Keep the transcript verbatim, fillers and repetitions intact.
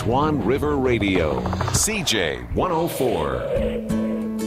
Swan River Radio, C J one oh four.